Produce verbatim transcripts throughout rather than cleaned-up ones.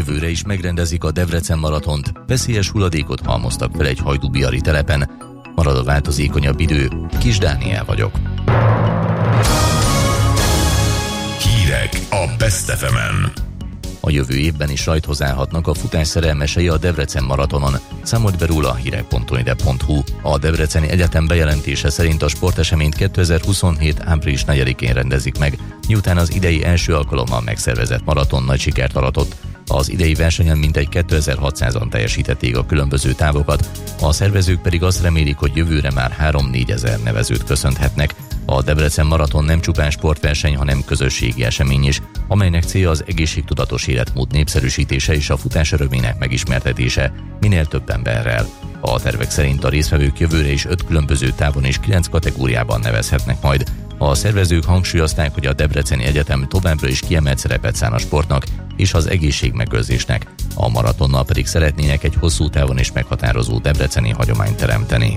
Jövőre is megrendezik a Debrecen maratont, veszélyes hulladékot halmoztak fel egy hajdúbihari telepen. Marad a változékonyabb idő. Kis Dániel vagyok. Hírek a Best ef emen. A jövő évben is rajthoz állhatnak a futás szerelmesei a Debrecen maratonon, számolt be róla a hírek pont unide pont hu. A Debreceni Egyetem bejelentése szerint a sporteseményt kétezer-huszonhét. április negyedikén rendezik meg, miután az idei első alkalommal megszervezett maraton nagy sikert aratott. Az idei versenyen mintegy kétezer-hatszázan teljesítették a különböző távokat, a szervezők pedig azt remélik, hogy jövőre már három-négyezer nevezőt köszönhetnek. A Debrecen maraton nem csupán sportverseny, hanem közösségi esemény is, amelynek célja az egészségtudatos életmód népszerűsítése és a futás örömének megismertetése minél több emberrel. A tervek szerint a résztvevők jövőre is öt különböző távon és kilenc kategóriában nevezhetnek majd. A szervezők hangsúlyozták, hogy a Debreceni Egyetem továbbra is kiemelt szerepet szán a sportnak és az egészségmegőrzésnek, a maratonnal pedig szeretnének egy hosszú távon is meghatározó debreceni hagyományt teremteni.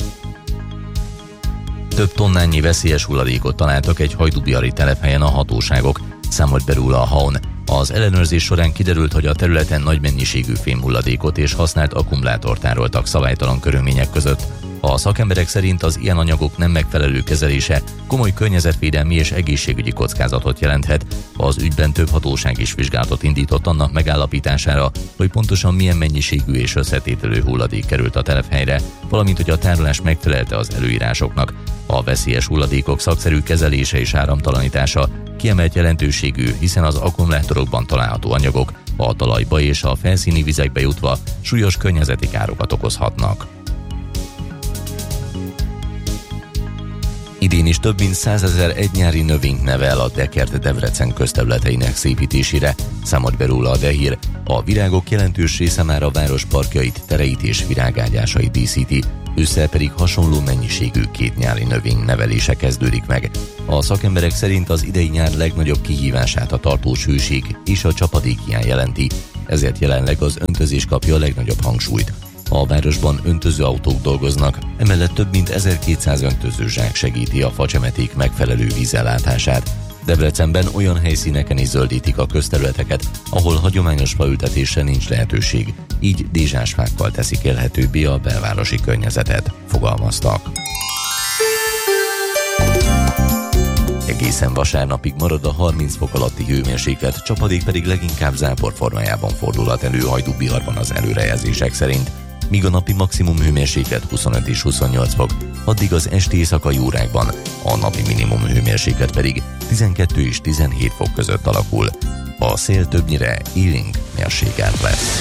Több tonnányi veszélyes hulladékot találtak egy hajdúbihari telephelyen a hatóságok, számolt be róla a há o en. Az ellenőrzés során kiderült, hogy a területen nagy mennyiségű fémhulladékot és használt akkumulátort tároltak szabálytalan körülmények között. A szakemberek szerint az ilyen anyagok nem megfelelő kezelése komoly környezetvédelmi és egészségügyi kockázatot jelenthet. Az ügyben több hatóság is vizsgálatot indított annak megállapítására, hogy pontosan milyen mennyiségű és összetételű hulladék került a telephelyre, valamint hogy a tárolás megfelelte az előírásoknak. A veszélyes hulladékok szakszerű kezelése és áramtalanítása kiemelt jelentőségű, hiszen az akkumulátorokban található anyagok a talajba és a felszíni vizekbe jutva súlyos környezeti károkat okozhatnak. Idén is több mint százezer egynyári növényt nevel a Dekert Debrecen közterületeinek szépítésére, számolt be róla a Dehír. A virágok jelentős része már a város parkjait, tereit és virágágyásait díszíti, ősszel pedig hasonló mennyiségű két nyári növény nevelése kezdődik meg. A szakemberek szerint az idei nyár legnagyobb kihívását a tartós hőség és a csapadékhiány jelenti, ezért jelenleg az öntözés kapja a legnagyobb hangsúlyt. A városban öntözőautók dolgoznak, emellett több mint ezerkétszáz öntözőzsák segíti a facsemeték megfelelő vízellátását. Debrecenben olyan helyszíneken is zöldítik a közterületeket, ahol hagyományos faültetésre nincs lehetőség, így dézsásfákkal teszik élhetőbbé a belvárosi környezetet, fogalmaztak. Egészen vasárnapig marad a harminc fok alatti hőmérséklet, csapadék pedig leginkább zápor formájában fordulhat elő Hajdúbiharban az előrejelzések szerint. Míg a napi maximum hőmérséklet huszonöt és huszonnyolc fok, addig az esti éjszakai órákban a napi minimum hőmérséklet pedig tizenkettő és tizenhét fok között alakul. A szél többnyire élénk mérsékelt lesz.